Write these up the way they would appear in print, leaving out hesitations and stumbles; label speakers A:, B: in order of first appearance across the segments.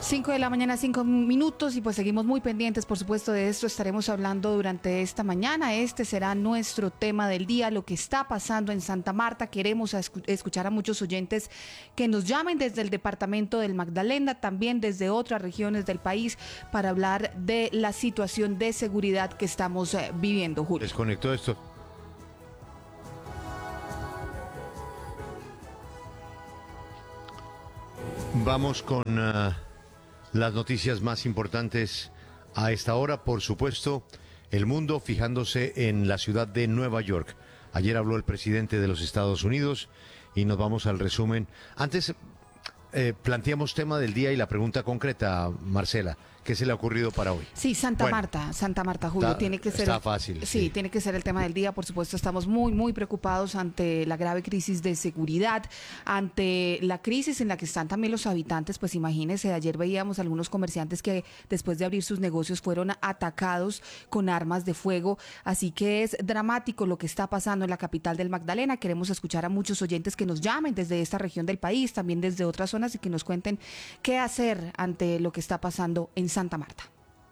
A: 5 de la mañana, 5 minutos, y pues seguimos muy pendientes, por supuesto, de esto. Estaremos hablando durante esta mañana. Este será nuestro tema del día, lo que está pasando en Santa Marta. Queremos escuchar a muchos oyentes que nos llamen desde el departamento del Magdalena, también desde otras regiones del país, para hablar de la situación de seguridad que estamos viviendo, Julio.
B: Desconectó esto. Vamos con las noticias más importantes a esta hora. Por supuesto, el mundo fijándose en la ciudad de Nueva York. Ayer habló el presidente de los Estados Unidos y nos vamos al resumen. Antes planteamos tema del día y la pregunta concreta, Marcela. ¿Qué se le ha ocurrido para hoy?
A: Sí, Santa Marta, Julio, tiene que ser...
B: Está fácil.
A: Sí, tiene que ser el tema del día. Por supuesto, estamos muy preocupados ante la grave crisis de seguridad, ante la crisis en la que están también los habitantes. Pues imagínense, ayer veíamos algunos comerciantes que después de abrir sus negocios fueron atacados con armas de fuego. Así que es dramático lo que está pasando en la capital del Magdalena. Queremos escuchar a muchos oyentes que nos llamen desde esta región del país, también desde otras zonas, y que nos cuenten qué hacer ante lo que está pasando en Santa Marta.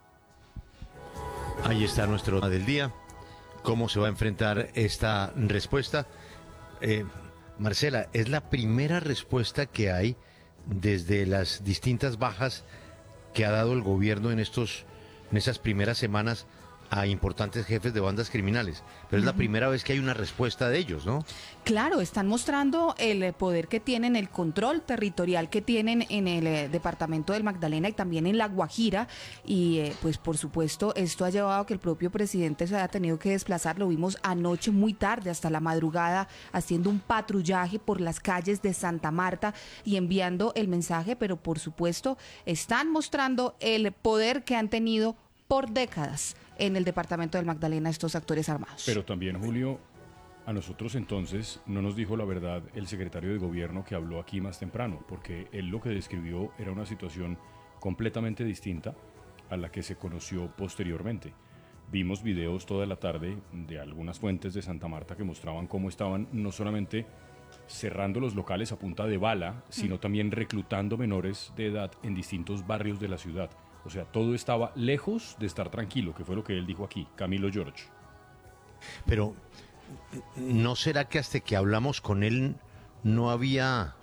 B: Ahí está nuestro tema del día. ¿Cómo se va a enfrentar esta respuesta? Marcela, es la primera respuesta que hay desde las distintas bajas que ha dado el gobierno en esas primeras semanas a importantes jefes de bandas criminales. Pero es la primera vez que hay una respuesta de ellos, ¿no?
A: Claro, están mostrando el poder que tienen, el control territorial que tienen en el departamento del Magdalena y también en La Guajira. Y pues por supuesto esto ha llevado a que el propio presidente se haya tenido que desplazar. Lo vimos anoche muy tarde, hasta la madrugada, haciendo un patrullaje por las calles de Santa Marta y enviando el mensaje. Pero por supuesto están mostrando el poder que han tenido por décadas en el departamento del Magdalena estos actores armados.
C: Pero también, Julio, a nosotros entonces no nos dijo la verdad el secretario de gobierno que habló aquí más temprano, porque él lo que describió era una situación completamente distinta a la que se conoció posteriormente. Vimos videos toda la tarde de algunas fuentes de Santa Marta que mostraban cómo estaban no solamente cerrando los locales a punta de bala, sino también reclutando menores de edad en distintos barrios de la ciudad. O sea, todo estaba lejos de estar tranquilo, que fue lo que él dijo aquí, Camilo George.
B: Pero, ¿no será que hasta que hablamos con él no había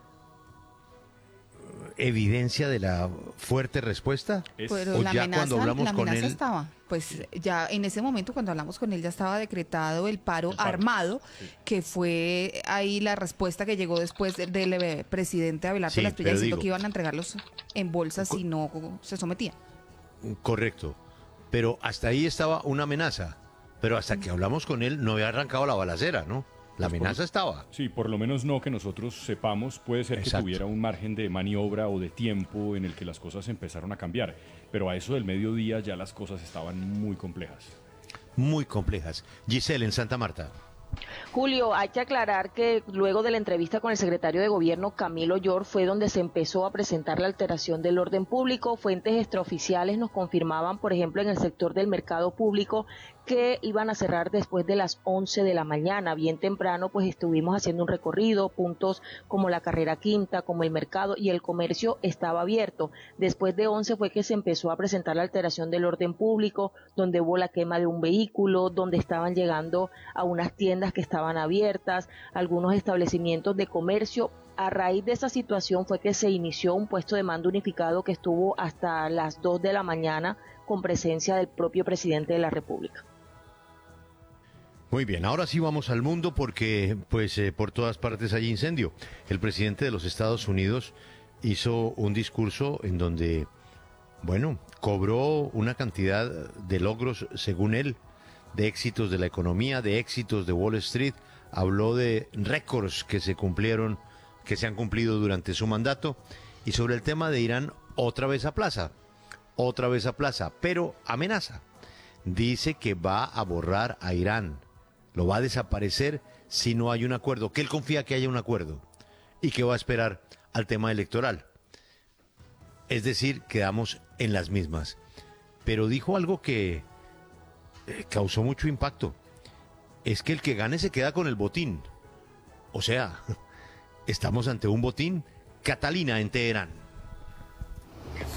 B: evidencia de la fuerte respuesta?
A: Pero
B: ¿O
A: la
B: ya
A: amenaza,
B: cuando hablamos
A: la
B: con
A: amenaza
B: él
A: estaba, pues ya en ese momento cuando hablamos con él ya estaba decretado el paro armado, sí, que fue ahí la respuesta que llegó después del presidente Abelardo Lasprilla, diciendo que iban a entregarlos en bolsas si no se sometían.
B: Correcto, pero hasta ahí estaba una amenaza, pero hasta que hablamos con él no había arrancado la balacera, ¿no? La amenaza estaba.
C: Sí, por lo menos no que nosotros sepamos. Puede ser que tuviera un margen de maniobra o de tiempo en el que las cosas empezaron a cambiar. Pero a eso del mediodía ya las cosas estaban muy complejas.
B: Muy complejas. Giselle, en Santa Marta.
D: Julio, hay que aclarar que luego de la entrevista con el secretario de Gobierno, Camilo George, fue donde se empezó a presentar la alteración del orden público. Fuentes extraoficiales nos confirmaban, por ejemplo, en el sector del mercado público, que iban a cerrar después de las 11 de la mañana. Bien temprano, pues estuvimos haciendo un recorrido, puntos como la Carrera Quinta, como el mercado, y el comercio estaba abierto. Después de 11 fue que se empezó a presentar la alteración del orden público, donde hubo la quema de un vehículo, donde estaban llegando a unas tiendas que estaban abiertas, algunos establecimientos de comercio. A raíz de esa situación fue que se inició un puesto de mando unificado que estuvo hasta las 2 de la mañana con presencia del propio presidente de la República.
B: Muy bien, ahora sí vamos al mundo porque por todas partes hay incendio. El presidente de los Estados Unidos hizo un discurso en donde, cobró una cantidad de logros, según él, de éxitos de la economía, de éxitos de Wall Street. Habló de récords que se han cumplido durante su mandato. Y sobre el tema de Irán, otra vez a plaza, pero amenaza. Dice que va a borrar a Irán. Lo va a desaparecer si no hay un acuerdo, que él confía que haya un acuerdo y que va a esperar al tema electoral. Es decir, quedamos en las mismas. Pero dijo algo que causó mucho impacto. Es que el que gane se queda con el botín. O sea, estamos ante un botín. Catalina, en Teherán.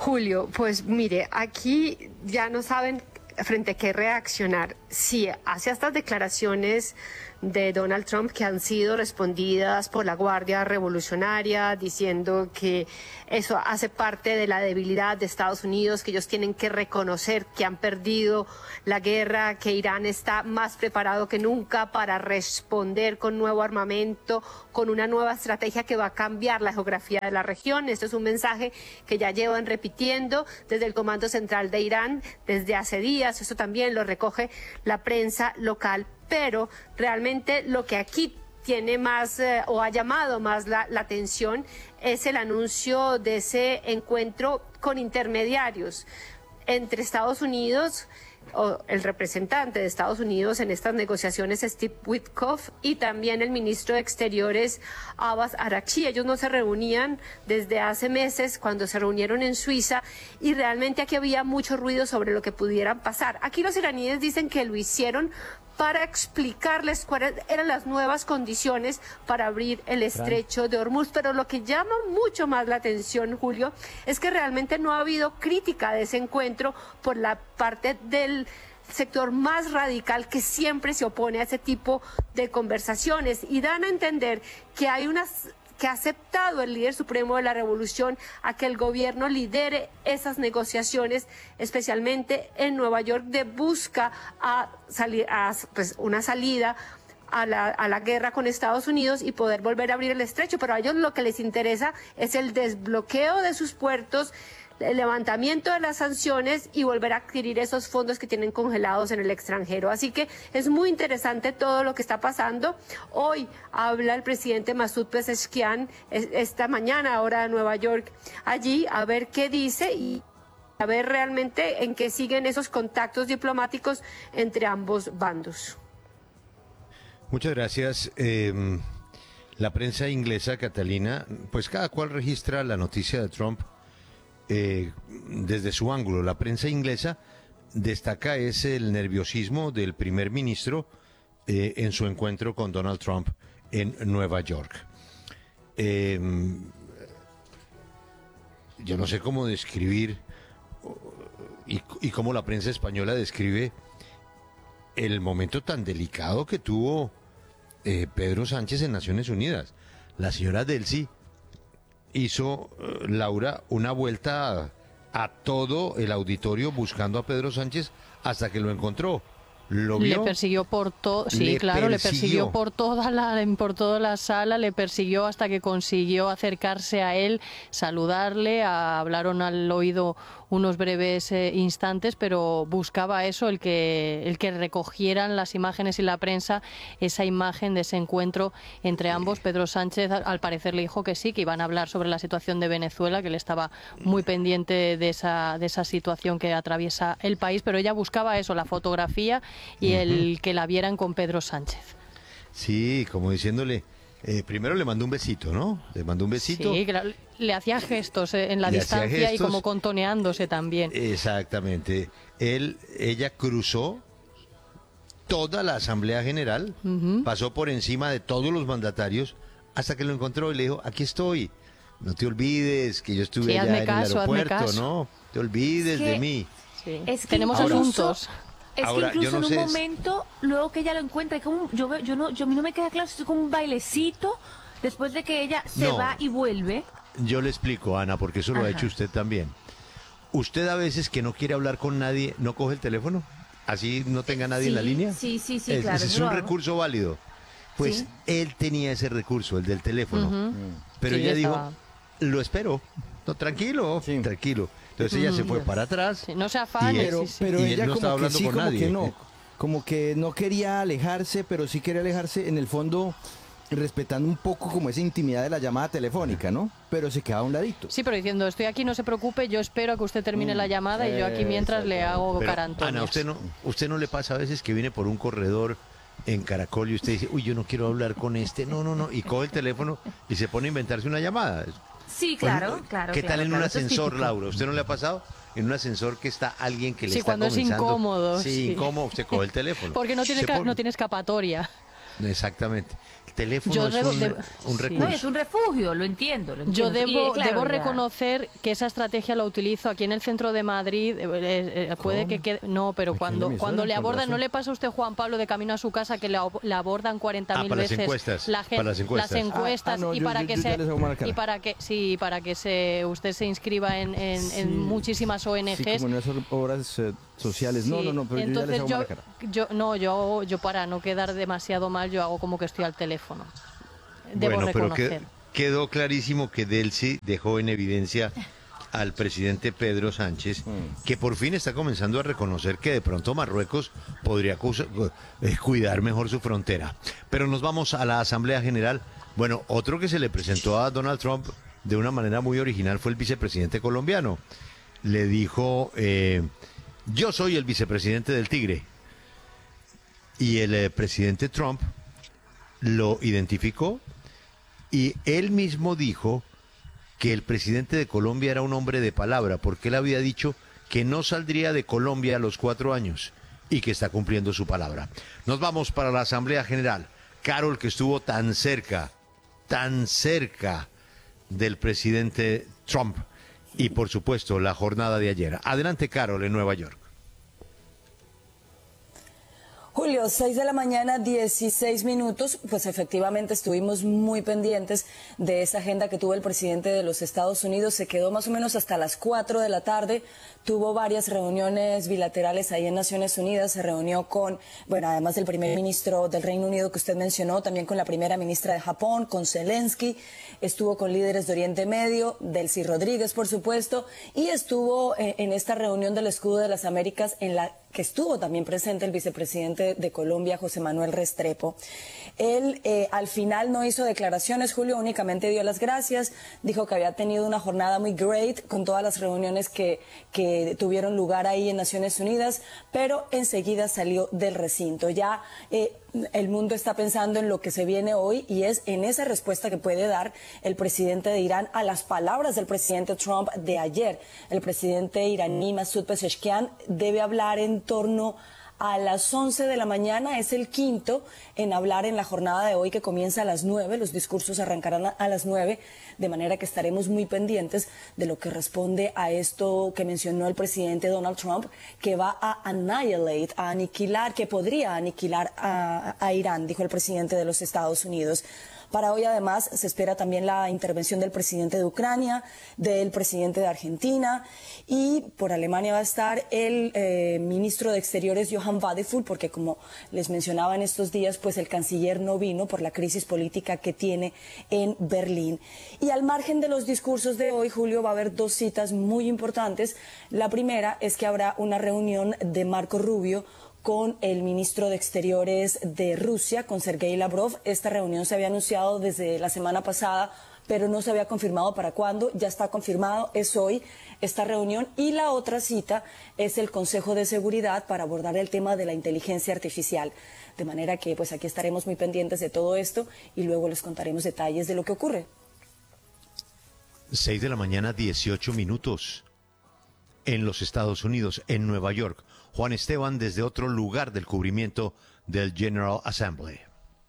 E: Julio, pues mire, aquí ya no saben frente a qué reaccionar. Si hace estas declaraciones de Donald Trump que han sido respondidas por la Guardia Revolucionaria diciendo que eso hace parte de la debilidad de Estados Unidos, que ellos tienen que reconocer que han perdido la guerra, que Irán está más preparado que nunca para responder con nuevo armamento, con una nueva estrategia que va a cambiar la geografía de la región. Esto es un mensaje que ya llevan repitiendo desde el Comando Central de Irán desde hace días. Eso también lo recoge la prensa local. Pero realmente lo que aquí tiene más o ha llamado más la atención es el anuncio de ese encuentro con intermediarios entre Estados Unidos, o el representante de Estados Unidos en estas negociaciones, Steve Witkoff, y también el ministro de Exteriores, Abbas Araghchi. Ellos no se reunían desde hace meses, cuando se reunieron en Suiza, y realmente aquí había mucho ruido sobre lo que pudieran pasar. Aquí los iraníes dicen que lo hicieron para explicarles cuáles eran las nuevas condiciones para abrir el estrecho de Hormuz. Pero lo que llama mucho más la atención, Julio, es que realmente no ha habido crítica de ese encuentro por la parte del sector más radical que siempre se opone a ese tipo de conversaciones, y dan a entender que hay que ha aceptado el líder supremo de la revolución a que el gobierno lidere esas negociaciones, especialmente en Nueva York, de busca a una salida a la guerra con Estados Unidos y poder volver a abrir el estrecho. Pero a ellos lo que les interesa es el desbloqueo de sus puertos, el levantamiento de las sanciones y volver a adquirir esos fondos que tienen congelados en el extranjero. Así que es muy interesante todo lo que está pasando. Hoy habla el presidente Masoud Pezeshkian, esta mañana, hora de Nueva York, allí, a ver qué dice y a ver realmente en qué siguen esos contactos diplomáticos entre ambos bandos.
B: Muchas gracias. La prensa inglesa, Catalina, pues cada cual registra la noticia de Trump desde su ángulo. La prensa inglesa destaca el nerviosismo del primer ministro en su encuentro con Donald Trump en Nueva York. Yo no sé cómo describir y cómo la prensa española describe el momento tan delicado que tuvo Pedro Sánchez en Naciones Unidas. La señora Delcy hizo, Laura, una vuelta a todo el auditorio buscando a Pedro Sánchez hasta que lo encontró. ¿Lo vio?
F: Le persiguió por todo, sí, claro, le persiguió por toda la sala, le persiguió hasta que consiguió acercarse a él, saludarle, hablaron al oído unos breves instantes, pero buscaba eso, el que recogieran las imágenes y la prensa esa imagen de ese encuentro entre ambos. Pedro Sánchez al parecer le dijo que sí, que iban a hablar sobre la situación de Venezuela, que él estaba muy pendiente de esa situación que atraviesa el país, pero ella buscaba eso, la fotografía y el que la vieran con Pedro Sánchez.
B: Sí, como diciéndole, primero le mandó un besito, ¿no? Le mandó un besito.
F: Sí, le hacía gestos en la distancia y como contoneándose también.
B: Exactamente. Ella cruzó toda la Asamblea General, pasó por encima de todos los mandatarios hasta que lo encontró y le dijo, aquí estoy, no te olvides que yo estuve allá en el aeropuerto, no te olvides de mí.
F: Sí. Tenemos asuntos.
G: Es
B: ahora,
G: que incluso
B: yo no
G: en un
B: sé
G: momento, luego que ella lo encuentra, como a mí no me queda claro si es como un bailecito después de que ella se va y vuelve.
B: Yo le explico, Ana, porque eso lo ha hecho usted también. Usted a veces que no quiere hablar con nadie, ¿no coge el teléfono? Así no tenga nadie en la línea.
G: Sí, claro.
B: Ese es un recurso válido. Pues él tenía ese recurso, el del teléfono. Pero ella dijo, lo espero. No, tranquilo, tranquilo. Entonces ella se fue para atrás.
F: Sí, no se afane.
H: Pero
B: y
H: ella
B: él no estaba hablando con nadie.
H: Como que no quería alejarse, pero sí quería alejarse en el fondo, respetando un poco como esa intimidad de la llamada telefónica, ¿no? Pero se quedaba a un ladito.
F: Sí, pero diciendo, estoy aquí, no se preocupe, yo espero a que usted termine la llamada y yo aquí mientras le hago carantonias.
B: Ana, ¿usted no le pasa a veces que viene por un corredor en Caracol y usted dice, uy, yo no quiero hablar con este, no, y coge el teléfono y se pone a inventarse una llamada?
G: Sí, claro.
B: ¿Qué tal en un ascensor, Laura? ¿Usted no le ha pasado? En un ascensor que está alguien que le está
F: cuando
B: comenzando.
F: Es incómodo.
B: Sí, incómodo, usted coge el teléfono.
F: Porque no tiene escapatoria.
B: Exactamente. El teléfono es un recurso.
G: No, es un refugio, lo entiendo.
F: Yo debo reconocer que esa estrategia la utilizo aquí en el centro de Madrid. Puede que quede... No, pero cuando le abordan, ¿no le pasa a usted, Juan Pablo, de camino a su casa, que le abordan 40.000 veces
B: las encuestas?
F: Y para que usted se inscriba en muchísimas ONGs.
H: Sí, como en esas obras sociales. Sí. No, pero
F: entonces
H: yo ya les hago
F: yo para no quedar demasiado mal, yo hago como que estoy al teléfono. Debo reconocer.
B: Pero quedó clarísimo que Delcy dejó en evidencia al presidente Pedro Sánchez, que por fin está comenzando a reconocer que de pronto Marruecos podría cuidar mejor su frontera. Pero nos vamos a la Asamblea General. Bueno, otro que se le presentó a Donald Trump de una manera muy original fue el vicepresidente colombiano. Le dijo, yo soy el vicepresidente del Tigre. Y el presidente Trump lo identificó y él mismo dijo que el presidente de Colombia era un hombre de palabra, porque él había dicho que no saldría de Colombia a los 4 años y que está cumpliendo su palabra. Nos vamos para la Asamblea General. Carol, que estuvo tan cerca del presidente Trump y por supuesto la jornada de ayer. Adelante, Carol, en Nueva York.
I: Julio, 6 de la mañana, 16 minutos, pues efectivamente estuvimos muy pendientes de esa agenda que tuvo el presidente de los Estados Unidos. Se quedó más o menos hasta las 4 de la tarde, tuvo varias reuniones bilaterales ahí en Naciones Unidas, se reunió con, además del primer ministro del Reino Unido que usted mencionó, también con la primera ministra de Japón, con Zelensky, estuvo con líderes de Oriente Medio, Delcy Rodríguez, por supuesto, y estuvo en esta reunión del Escudo de las Américas en la que estuvo también presente el vicepresidente de Colombia, José Manuel Restrepo. Él al final no hizo declaraciones, Julio, únicamente dio las gracias, dijo que había tenido una jornada muy great con todas las reuniones que tuvieron lugar ahí en Naciones Unidas, pero enseguida salió del recinto. Ya el mundo está pensando en lo que se viene hoy y es en esa respuesta que puede dar el presidente de Irán a las palabras del presidente Trump de ayer. El presidente iraní Masoud Pezeshkian debe hablar en torno a las 11 de la mañana, es el quinto en hablar en la jornada de hoy que comienza a las 9, los discursos arrancarán a las 9, de manera que estaremos muy pendientes de lo que responde a esto que mencionó el presidente Donald Trump, que va a aniquilar, que podría aniquilar a Irán, dijo el presidente de los Estados Unidos. Para hoy, además, se espera también la intervención del presidente de Ucrania, del presidente de Argentina, y por Alemania va a estar el ministro de Exteriores, Johann Wadefull, porque como les mencionaba en estos días, pues el canciller no vino por la crisis política que tiene en Berlín. Y al margen de los discursos de hoy, Julio, va a haber 2 citas muy importantes. La primera es que habrá una reunión de Marco Rubio con el ministro de Exteriores de Rusia, con Sergei Lavrov. Esta reunión se había anunciado desde la semana pasada, pero no se había confirmado para cuándo. Ya está confirmado, es hoy esta reunión. Y la otra cita es el Consejo de Seguridad para abordar el tema de la inteligencia artificial. De manera que pues aquí estaremos muy pendientes de todo esto y luego les contaremos detalles de lo que ocurre.
B: 6 de la mañana, 18 minutos. En los Estados Unidos, en Nueva York. Juan Esteban, desde otro lugar del cubrimiento del General Assembly.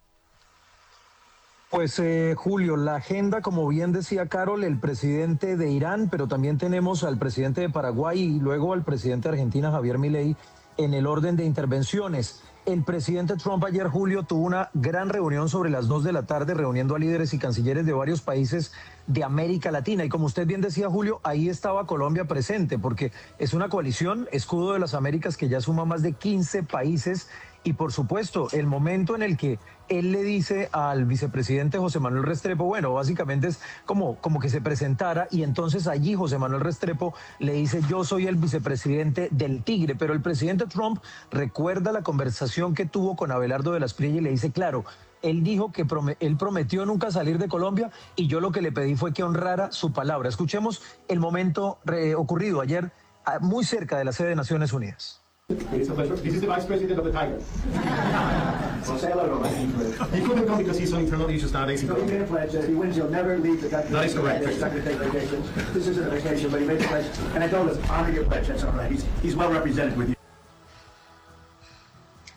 J: Pues Julio, la agenda, como bien decía Carol, el presidente de Irán, pero también tenemos al presidente de Paraguay y luego al presidente de Argentina, Javier Milei, en el orden de intervenciones. El presidente Trump ayer, Julio, tuvo una gran reunión sobre las 2 de la tarde, reuniendo a líderes y cancilleres de varios países de América Latina. Y como usted bien decía, Julio, ahí estaba Colombia presente, porque es una coalición, Escudo de las Américas, que ya suma más de 15 países. Y por supuesto, el momento en el que él le dice al vicepresidente José Manuel Restrepo, bueno, básicamente es como que se presentara, y entonces allí José Manuel Restrepo le dice, yo soy el vicepresidente del Tigre. Pero el presidente Trump recuerda la conversación que tuvo con Abelardo de la Espriella y le dice, claro, él dijo que él prometió nunca salir de Colombia y yo lo que le pedí fue que honrara su palabra. Escuchemos el momento ocurrido ayer muy cerca de la sede de Naciones Unidas.
K: This is the Vice President of the Tigers. Well, say hello to him. He couldn't come because he's on internal issues nowadays. So he made a pledge that if he wins, he'll never leave the country. That is correct. He's not going to take vacation. This isn't a vacation, but he made a pledge. And I told us, honor your pledge. That's all right. He's well represented with you.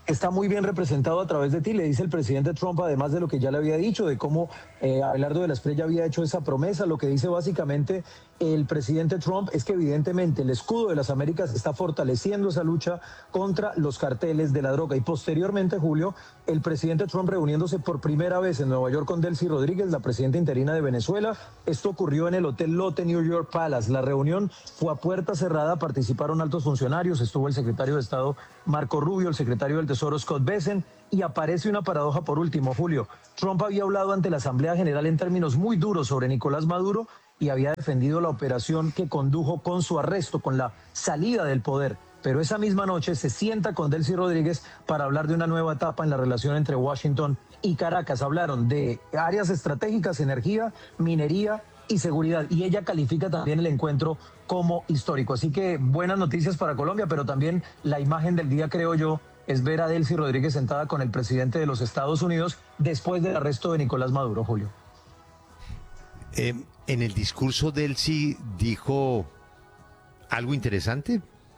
J: está muy bien representado a través de ti, le dice el presidente Trump, además de lo que ya le había dicho, de cómo Abelardo de la Espriella había hecho esa promesa. Lo que dice básicamente el presidente Trump es que evidentemente el escudo de las Américas está fortaleciendo esa lucha contra los carteles de la droga. Y posteriormente, Julio, el presidente Trump reuniéndose por primera vez en Nueva York con Delcy Rodríguez, la presidenta interina de Venezuela. Esto ocurrió en el Hotel Lotte New York Palace. La reunión fue a puerta cerrada, participaron altos funcionarios, estuvo el secretario de Estado Marco Rubio, el secretario del Tesoro Scott Bessent, y aparece una paradoja por último, Julio. Trump había hablado ante la Asamblea General en términos muy duros sobre Nicolás Maduro y había defendido la operación que condujo con su arresto, con la salida del poder. Pero esa misma noche se sienta con Delcy Rodríguez para hablar de una nueva etapa en la relación entre Washington y Caracas. Hablaron de áreas estratégicas, energía, minería y seguridad. Y ella califica también el encuentro como histórico. Así que buenas noticias para Colombia, pero también la imagen del día, creo yo, es ver a Delcy Rodríguez sentada con el presidente de los Estados Unidos después del arresto de Nicolás Maduro, Julio.
B: En el discurso Delcy dijo algo interesante.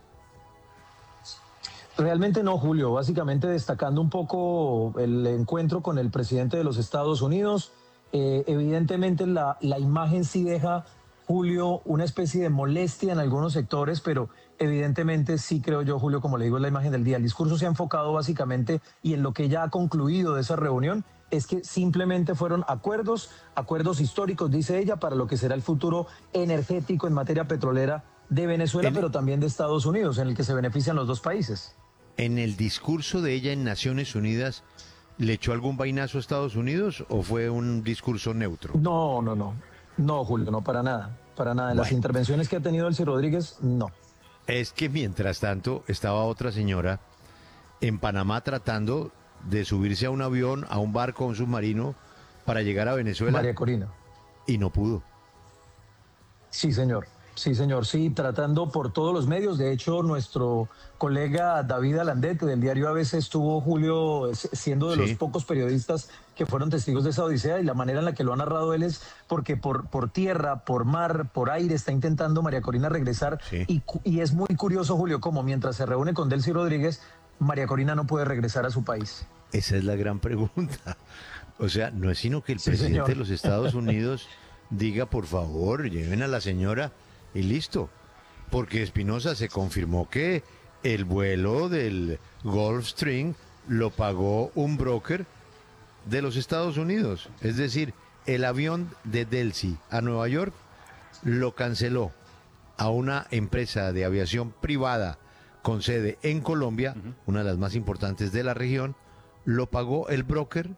J: Realmente no, Julio. Básicamente destacando un poco el encuentro con el presidente de los Estados Unidos. Evidentemente la imagen sí deja, Julio, una especie de molestia en algunos sectores, pero evidentemente sí creo yo, Julio, como le digo, es la imagen del día. El discurso se ha enfocado básicamente, y en lo que ya ha concluido de esa reunión, es que simplemente fueron acuerdos históricos, dice ella, para lo que será el futuro energético en materia petrolera de Venezuela, pero también de Estados Unidos, en el que se benefician los dos países.
B: En el discurso de ella en Naciones Unidas, ¿le echó algún vainazo a Estados Unidos o fue un discurso neutro?
J: No, Julio, no, para nada. En las intervenciones que ha tenido Delcy Rodríguez, no.
B: Es que mientras tanto estaba otra señora en Panamá tratando de subirse a un avión, a un barco, a un submarino para llegar a Venezuela.
J: María Corina.
B: Y no pudo.
J: Sí, señor, sí, tratando por todos los medios. De hecho, nuestro colega David Alandet del diario ABC estuvo, Julio, siendo de los pocos periodistas que fueron testigos de esa odisea, y la manera en la que lo ha narrado él es porque por tierra, por mar, por aire está intentando María Corina regresar. Sí. Y es muy curioso, Julio, como mientras se reúne con Delcy Rodríguez, María Corina no puede regresar a su país.
B: Esa es la gran pregunta. O sea, no es sino que el presidente de los Estados Unidos diga, por favor, lleven a la señora y listo. Porque Espinosa se confirmó que el vuelo del Gulfstream lo pagó un broker de los Estados Unidos. Es decir, el avión de Delcy a Nueva York lo canceló a una empresa de aviación privada con sede en Colombia, una de las más importantes de la región. Lo pagó el broker,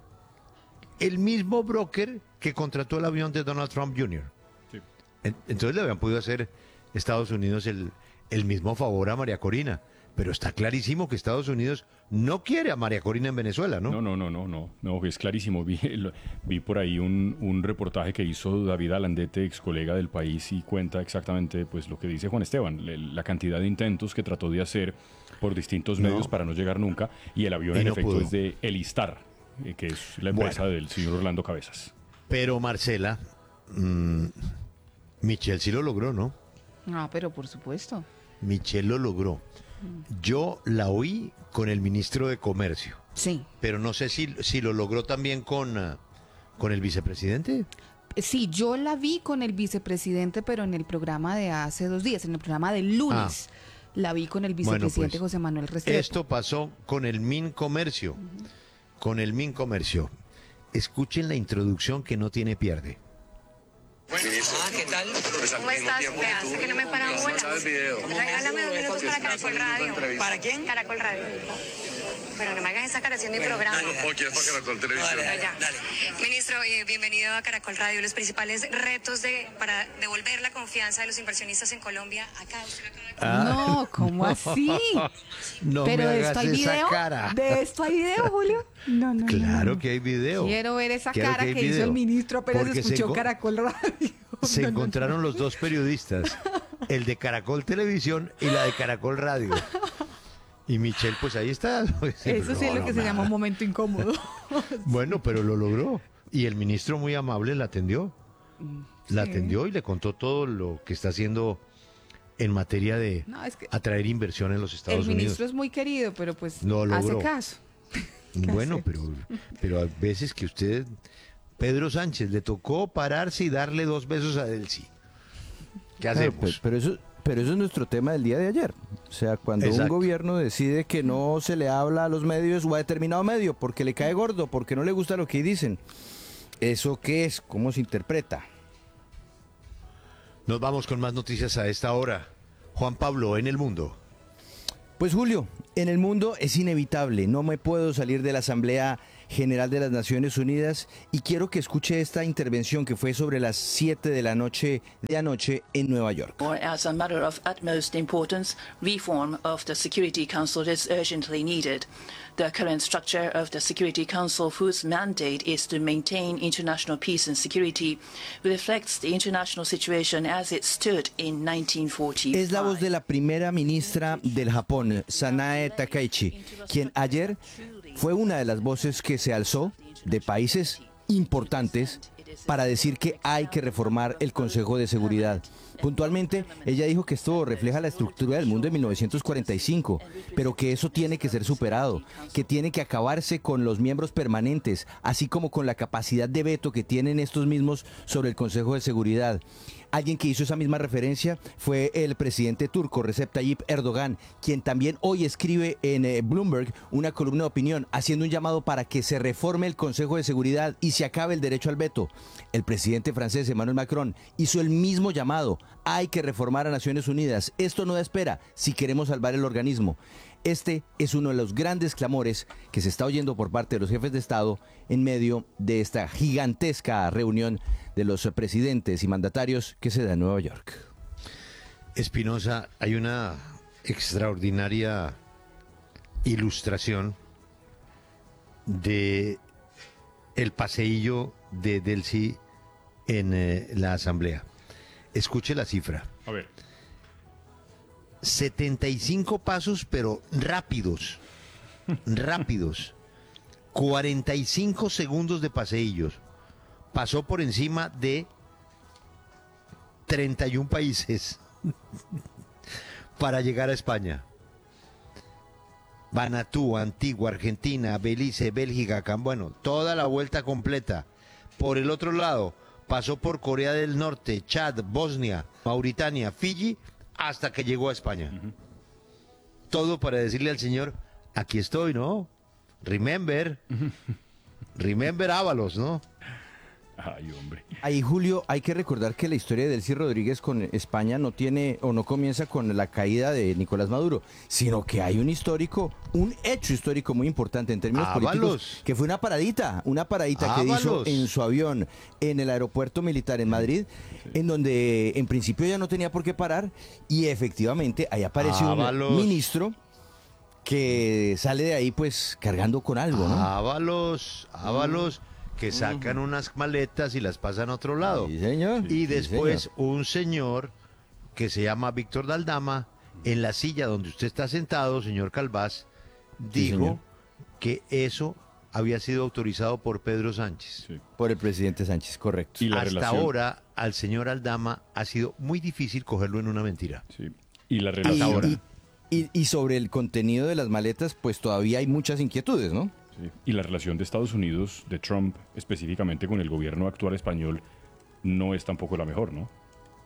B: el mismo broker que contrató el avión de Donald Trump Jr. Sí. Entonces le habían podido hacer Estados Unidos el mismo favor a María Corina. Pero está clarísimo que Estados Unidos no quiere a María Corina en Venezuela, ¿no?
C: No, es clarísimo. Vi por ahí un reportaje que hizo David Alandete, ex colega del País, y cuenta exactamente pues lo que dice Juan Esteban, la cantidad de intentos que trató de hacer por distintos medios para no llegar nunca, y el avión en efecto es de Elistar, que es la empresa del señor Orlando Cabezas.
B: Pero Marcela, Michelle sí lo logró, ¿no?
A: No, pero por supuesto.
B: Michelle lo logró. Yo la oí con el ministro de Comercio.
A: Sí.
B: Pero no sé si lo logró también con el vicepresidente.
A: Sí, yo la vi con el vicepresidente, pero en el programa de hace 2 días, en el programa del lunes. La vi con el vicepresidente José Manuel Restrepo.
B: Esto pasó con el Mincomercio. Con el Mincomercio. Escuchen la introducción que no tiene pierde.
L: ¿Qué tal? ¿Cómo estás? Me hace que no me paran bola. Regálame 2 minutos para Caracol Radio. ¿Para quién? Caracol Radio. Pero no me hagas esa cara haciendo mi programa.
M: ¿O quieres para Caracol Televisión?
L: Dale. Ministro, bienvenido a Caracol Radio. Los principales retos para devolver la confianza de los inversionistas en Colombia. Acá, usted acaba de...
A: No, ¿cómo así?
B: No.
A: ¿Pero
B: me
A: de
B: hagas
A: esto hay
B: esa
A: video?
B: cara.
A: ¿De esto hay video, Julio? No.
B: Claro que hay video.
A: Quiero ver esa cara que hizo el ministro apenas escuchó Caracol Radio.
B: Se encontraron los dos periodistas, el de Caracol Televisión y la de Caracol Radio. Y Michelle, pues ahí está.
A: Eso sí es lo que se llama un momento incómodo.
B: Bueno, pero lo logró. Y el ministro muy amable la atendió. La atendió y le contó todo lo que está haciendo en materia de atraer inversión en los Estados Unidos.
A: El ministro es muy querido, pero pues
B: no
A: hace caso.
B: Bueno, pero a veces que usted, Pedro Sánchez, le tocó pararse y darle 2 besos a Delcy. ¿Qué hacemos?
H: Pero eso es nuestro tema del día de ayer. O sea, cuando un gobierno decide que no se le habla a los medios o a determinado medio porque le cae gordo, porque no le gusta lo que dicen, ¿eso qué es? ¿Cómo se interpreta?
B: Nos vamos con más noticias a esta hora. Juan Pablo, en el mundo.
H: Pues Julio, en el mundo es inevitable, no me puedo salir de la Asamblea General de las Naciones Unidas y quiero que escuche esta intervención que fue sobre las 7 de la noche de anoche en Nueva York.
M: As a matter of utmost importance, reform of the Security Council is urgently needed. The current structure of the Security Council, whose mandate is to maintain international peace and security, reflects the international situation as it stood in 1945.
H: Es la voz de la primera ministra del Japón, Sanae Takaichi, quien ayer fue una de las voces que se alzó de países importantes para decir que hay que reformar el Consejo de Seguridad. Puntualmente, ella dijo que esto refleja la estructura del mundo de 1945, pero que eso tiene que ser superado, que tiene que acabarse con los miembros permanentes, así como con la capacidad de veto que tienen estos mismos sobre el Consejo de Seguridad. Alguien que hizo esa misma referencia fue el presidente turco Recep Tayyip Erdogan, quien también hoy escribe en Bloomberg una columna de opinión haciendo un llamado para que se reforme el Consejo de Seguridad y se acabe el derecho al veto. El presidente francés Emmanuel Macron hizo el mismo llamado. Hay que reformar a Naciones Unidas. Esto no da espera si queremos salvar el organismo. Este es uno de los grandes clamores que se está oyendo por parte de los jefes de Estado en medio de esta gigantesca reunión de los presidentes y mandatarios que se da en Nueva York.
B: Espinosa, hay una extraordinaria ilustración de el paseillo de Delcy en la Asamblea. Escuche la cifra.
C: A ver.
B: 75 pasos, pero rápidos. Rápidos. 45 segundos de paseillos. Pasó por encima de 31 países para llegar a España. Vanuatu, Antigua, Argentina, Belice, Bélgica, bueno, toda la vuelta completa. Por el otro lado, pasó por Corea del Norte, Chad, Bosnia, Mauritania, Fiji, hasta que llegó a España. Todo para decirle al señor, aquí estoy, ¿no? Remember Ábalos, ¿no?
C: Ay, hombre.
H: Ahí, Julio, hay que recordar que la historia de Delcy Rodríguez con España no tiene o no comienza con la caída de Nicolás Maduro, sino que hay un hecho histórico muy importante en términos políticos, que fue una paradita que hizo en su avión en el aeropuerto militar en Madrid, en donde en principio ya no tenía por qué parar, y efectivamente ahí apareció un ministro que sale de ahí pues cargando con algo, ¿no?
B: Ábalos, que sacan unas maletas y las pasan a otro lado.
H: Sí, señor.
B: Y después
H: señor.
B: Un señor que se llama Víctor Daldama, en la silla donde usted está sentado, señor Calvás, dijo que eso había sido autorizado por Pedro Sánchez.
H: Sí. Por el presidente Sánchez, correcto.
C: Y
B: hasta ahora, al señor Aldama ha sido muy difícil cogerlo en una mentira.
C: Sí. Y la relación...
H: Y sobre el contenido de las maletas, pues todavía hay muchas inquietudes, ¿no?
C: Sí. Y la relación de Estados Unidos, de Trump, específicamente con el gobierno actual español, no es tampoco la mejor, ¿no?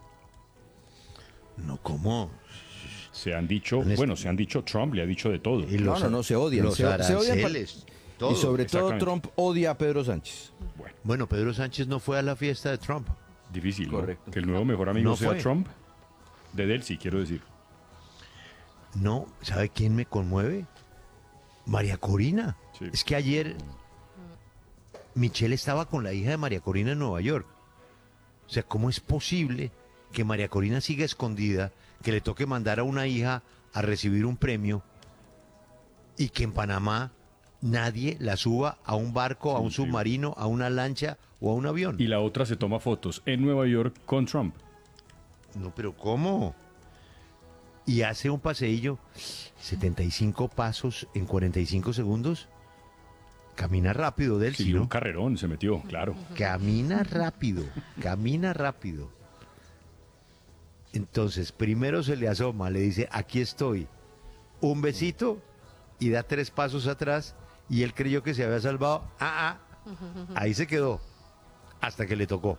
B: No, ¿cómo?
C: Se han dicho, Trump le ha dicho de todo.
H: Y no, se odian.
B: Los aranceles,
H: todo. Y sobre todo Trump odia a Pedro Sánchez.
B: Bueno, Pedro Sánchez no fue a la fiesta de Trump.
C: Difícil, ¿no?
H: Correcto.
C: Que el nuevo mejor amigo
B: No
C: sea
B: fue.
C: Trump. De Delcy, quiero decir.
B: No, ¿sabe quién me conmueve? María Corina.
C: Sí.
B: Es que ayer Michelle estaba con la hija de María Corina en Nueva York. O sea, ¿cómo es posible que María Corina siga escondida, que le toque mandar a una hija a recibir un premio y que en Panamá nadie la suba a un barco, a un submarino, a una lancha o a un avión?
C: Y la otra se toma fotos en Nueva York con Trump.
B: No, pero ¿cómo? Y hace un paseillo, 75 pasos en 45 segundos. Camina rápido, Delcy,
C: Sí,
B: ¿no?
C: un carrerón se metió, claro.
B: Camina rápido, camina rápido. Entonces, primero se le asoma, le dice, aquí estoy, un besito, y da 3 pasos atrás, y él creyó que se había salvado. Ahí se quedó, hasta que le tocó.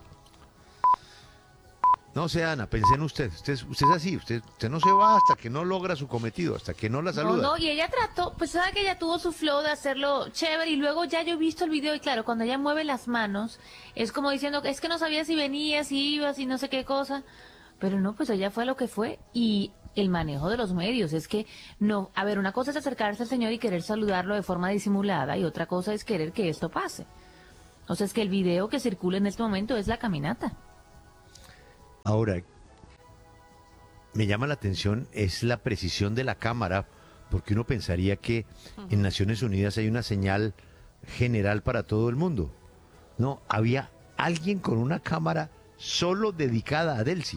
B: No sé, Ana, pensé en usted es así, usted no se va hasta que no logra su cometido, hasta que no la saluda.
G: No, y ella trató, pues sabe que ella tuvo su flow de hacerlo chévere, y luego ya yo he visto el video, y claro, cuando ella mueve las manos, es como diciendo, es que no sabía si venía, si iba, si no sé qué cosa, pero no, pues ella fue lo que fue, y el manejo de los medios, es que no, a ver, una cosa es acercarse al señor y querer saludarlo de forma disimulada, y otra cosa es querer que esto pase. O sea, es que el video que circula en este momento es la caminata.
B: Ahora, me llama la atención es la precisión de la cámara, porque uno pensaría que en Naciones Unidas hay una señal general para todo el mundo. No, había alguien con una cámara solo dedicada a Delcy.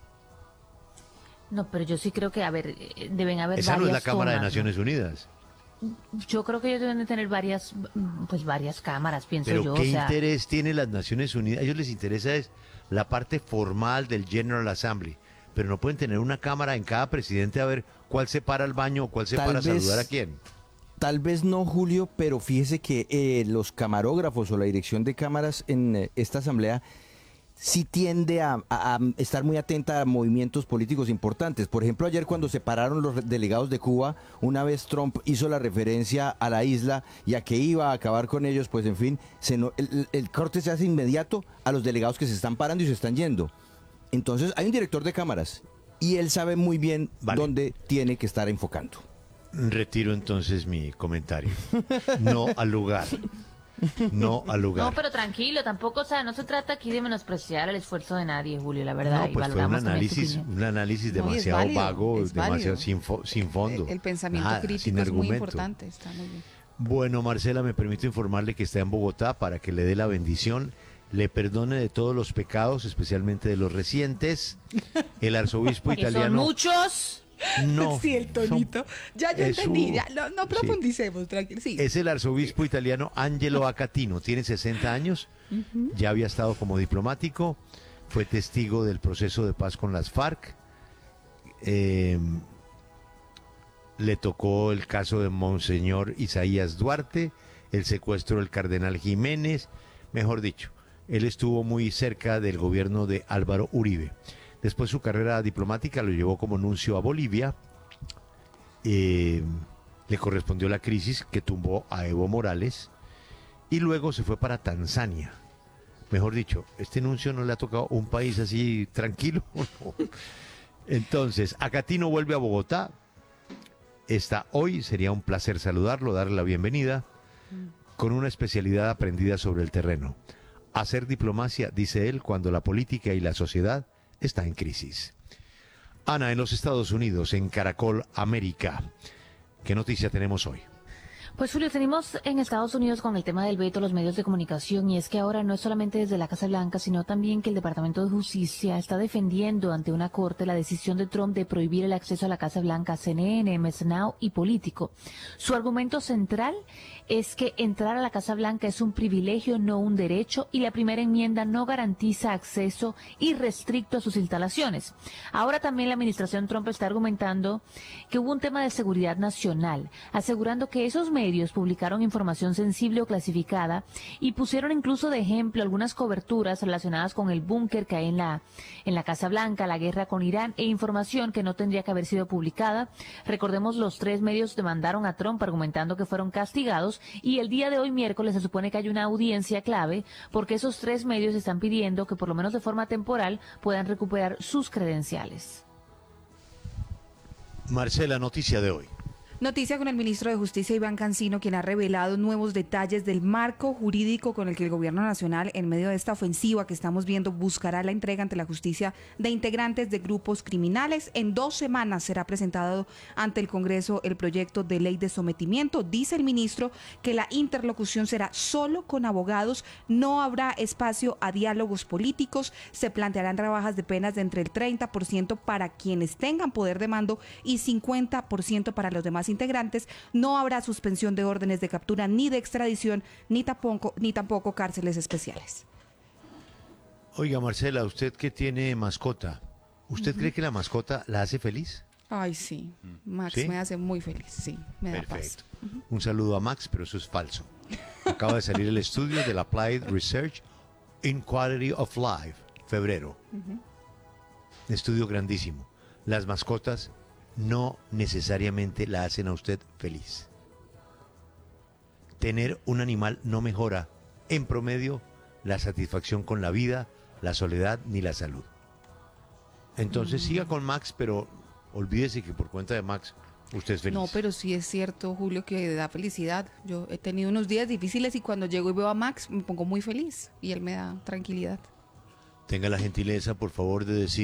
G: No, pero yo sí creo que, a ver, deben haber
B: Esa
G: varias
B: no es la cámara de
G: tomas,
B: Naciones
G: ¿no?
B: Unidas.
G: Yo creo que ellos deben de tener varias cámaras, pienso
B: Pero
G: yo.
B: ¿qué
G: o sea,
B: interés tiene las Naciones Unidas? A ellos les interesa es la parte formal del General Assembly, pero no pueden tener una cámara en cada presidente a ver cuál se para al baño o cuál se para a saludar a quién.
H: Tal vez no, Julio, pero fíjese que los camarógrafos o la dirección de cámaras en esta asamblea sí tiende a estar muy atenta a movimientos políticos importantes. Por ejemplo, ayer cuando se pararon los delegados de Cuba, una vez Trump hizo la referencia a la isla y a que iba a acabar con ellos, pues en fin, el corte se hace inmediato a los delegados que se están parando y se están yendo. Entonces hay un director de cámaras y él sabe muy bien dónde tiene que estar enfocando.
B: Retiro entonces mi comentario. No al lugar. No al lugar.
G: no, pero tranquilo, tampoco, o sea, no se trata aquí de menospreciar el esfuerzo de nadie, Julio, la verdad.
B: No, pues fue un análisis demasiado
A: válido,
B: vago,
A: válido.
B: demasiado sin fondo.
A: El pensamiento
B: Nada,
A: crítico
B: sin
A: es muy
B: argumento.
A: importante, está muy bien.
B: Bueno, Marcela, me permito informarle que está en Bogotá para que le dé la bendición, le perdone de todos los pecados, especialmente de los recientes. El arzobispo italiano.
G: ¿Son muchos?
B: No.
A: Sí, el tonito. Ya yo entendí, ya, no profundicemos, tranquilo. Sí.
B: Es el arzobispo italiano Angelo Acatino, tiene 60 años, ya había estado como diplomático, fue testigo del proceso de paz con las FARC, le tocó el caso de Monseñor Isaías Duarte, el secuestro del cardenal Jiménez, mejor dicho, él estuvo muy cerca del gobierno de Álvaro Uribe. Después su carrera diplomática lo llevó como nuncio a Bolivia. Le correspondió la crisis que tumbó a Evo Morales. Y luego se fue para Tanzania. Mejor dicho, este nuncio no le ha tocado un país así tranquilo. Entonces, Acatino vuelve a Bogotá. Está hoy, sería un placer saludarlo, darle la bienvenida. Con una especialidad aprendida sobre el terreno. Hacer diplomacia, dice él, cuando la política y la sociedad está en crisis. Ana, en los Estados Unidos, en Caracol América, ¿qué noticia tenemos hoy?
G: Pues Julio, tenemos en Estados Unidos con el tema del veto a los medios de comunicación, y es que ahora no es solamente desde la Casa Blanca, sino también que el Departamento de Justicia está defendiendo ante una corte la decisión de Trump de prohibir el acceso a la Casa Blanca a CNN, MS Now y Político. Su argumento central es que entrar a la Casa Blanca es un privilegio, no un derecho, y la primera enmienda no garantiza acceso irrestricto a sus instalaciones. Ahora también la administración Trump está argumentando que hubo un tema de seguridad nacional, asegurando que esos medios publicaron información sensible o clasificada y pusieron incluso de ejemplo algunas coberturas relacionadas con el búnker que hay en la Casa Blanca, la guerra con Irán e información que no tendría que haber sido publicada. Recordemos, los 3 medios demandaron a Trump argumentando que fueron castigados, y el día de hoy, miércoles, se supone que hay una audiencia clave porque esos 3 medios están pidiendo que por lo menos de forma temporal puedan recuperar sus credenciales.
B: Marcela, noticia de hoy.
A: Noticia con el ministro de Justicia, Iván Cancino, quien ha revelado nuevos detalles del marco jurídico con el que el gobierno nacional, en medio de esta ofensiva que estamos viendo, buscará la entrega ante la justicia de integrantes de grupos criminales. En 2 semanas será presentado ante el Congreso el proyecto de ley de sometimiento. Dice el ministro que la interlocución será solo con abogados, no habrá espacio a diálogos políticos, se plantearán rebajas de penas de entre el 30% para quienes tengan poder de mando y 50% para los demás integrantes. No habrá suspensión de órdenes de captura ni de extradición, ni tampoco cárceles especiales.
B: Oiga, Marcela, usted que tiene mascota, ¿Usted cree que la mascota la hace feliz?
A: Ay, sí. Max
B: ¿Sí?
A: me hace muy feliz, sí. Me da paz.
B: Perfecto. Un saludo a Max, pero eso es falso. Acaba de salir el estudio del Applied Research in Quality of Life, febrero. Estudio grandísimo. Las mascotas no necesariamente la hacen a usted feliz. Tener un animal no mejora, en promedio, la satisfacción con la vida, la soledad ni la salud. Entonces siga con Max, pero olvídese que por cuenta de Max usted es feliz.
A: No, pero sí es cierto, Julio, que da felicidad. Yo he tenido unos días difíciles y cuando llego y veo a Max me pongo muy feliz y él me da tranquilidad.
B: Tenga la gentileza, por favor, de decir